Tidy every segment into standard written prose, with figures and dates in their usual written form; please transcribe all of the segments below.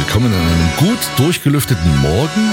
willkommen an einem gut durchgelüfteten Morgen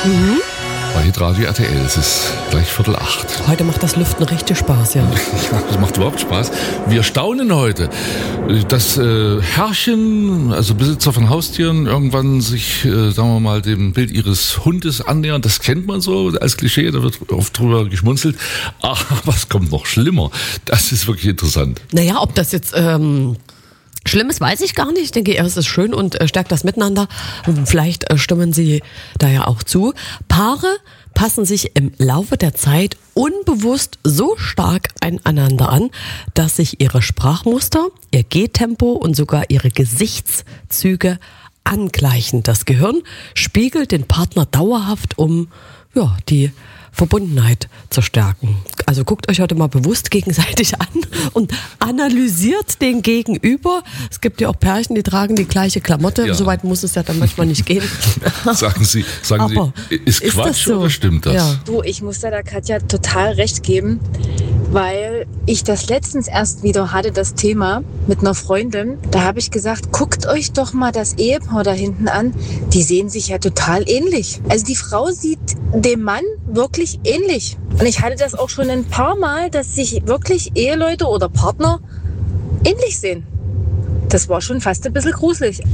bei Hitradio RTL. Es ist gleich 7:45. Heute macht das Lüften richtig Spaß, ja. Ja, das macht überhaupt Spaß. Wir staunen heute, dass Herrchen, also Besitzer von Haustieren, irgendwann sich, sagen wir mal, dem Bild ihres Hundes annähern. Das kennt man so als Klischee, da wird oft drüber geschmunzelt. Aber es kommt noch schlimmer. Das ist wirklich interessant. Naja, ob das jetzt Schlimmes weiß ich gar nicht. Ich denke eher, es ist schön und stärkt das Miteinander. Vielleicht stimmen Sie da ja auch zu. Paare passen sich im Laufe der Zeit unbewusst so stark einander an, dass sich ihre Sprachmuster, ihr Gehtempo und sogar ihre Gesichtszüge angleichen. Das Gehirn spiegelt den Partner dauerhaft, um die Verbundenheit zu stärken. Also guckt euch heute mal bewusst gegenseitig an und analysiert den Gegenüber. Es gibt ja auch Pärchen, die tragen die gleiche Klamotte. Ja. Soweit muss es ja dann manchmal nicht gehen. Sagen Sie, ist Quatsch das so? Oder stimmt das? Ja. Du, ich muss da der Katja total recht geben, weil ich das letztens erst wieder hatte, das Thema mit einer Freundin. Da habe ich gesagt, guckt euch doch mal das Ehepaar da hinten an. Die sehen sich ja total ähnlich. Also die Frau sieht dem Mann wirklich ähnlich. Und ich hatte das auch schon ein paar Mal, dass sich wirklich Eheleute oder Partner ähnlich sehen. Das war schon fast ein bisschen gruselig.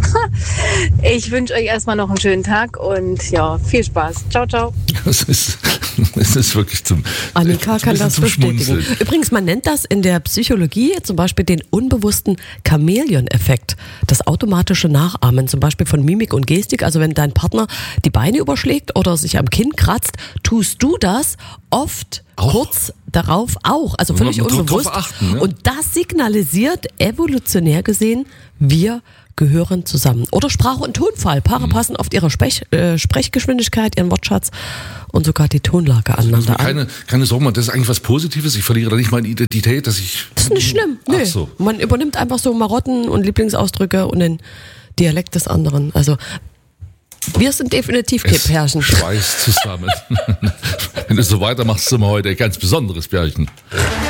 Ich wünsche euch erstmal noch einen schönen Tag und ja, viel Spaß. Ciao, ciao. Es ist wirklich zum Annika kann das bestätigen. Schmunzeln. Übrigens, man nennt das in der Psychologie zum Beispiel den unbewussten Chamäleon-Effekt. Das automatische Nachahmen, zum Beispiel von Mimik und Gestik. Also wenn dein Partner die Beine überschlägt oder sich am Kinn kratzt, tust du das oft kurz darauf auch. Also völlig unbewusst. Drauf achten, ne? Und das signalisiert evolutionär gesehen, wir gehören zusammen. Oder Sprache und Tonfall. Paare passen oft ihre Sprechgeschwindigkeit, ihren Wortschatz und sogar die Tonlage aneinander an. Keine Sorge, das ist eigentlich was Positives. Ich verliere da nicht meine Identität, dass ich... Das ist nicht schlimm. Nö. Ach so. Man übernimmt einfach so Marotten und Lieblingsausdrücke und den Dialekt des anderen. Also wir sind definitiv kein Pärchen. Schweiß zusammen. Wenn du so weitermachst, sind wir heute ein ganz besonderes Pärchen.